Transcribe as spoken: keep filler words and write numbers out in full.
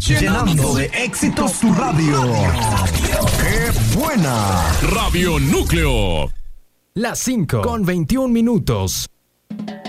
Llenando de éxitos tu radio. ¡Qué buena! Radio Núcleo. Las cinco con veintiún minutos.